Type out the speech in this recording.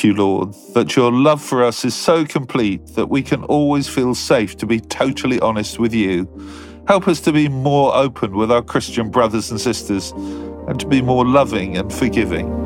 Thank you, Lord, that your love for us is so complete that we can always feel safe to be totally honest with you. Help us to be more open with our Christian brothers and sisters and to be more loving and forgiving.